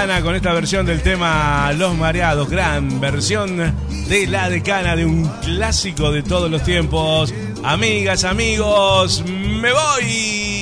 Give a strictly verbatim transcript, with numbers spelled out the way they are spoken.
Decana con esta versión del tema Los Mareados. Gran versión de La Decana, de un clásico de todos los tiempos. Amigas, amigos, me voy.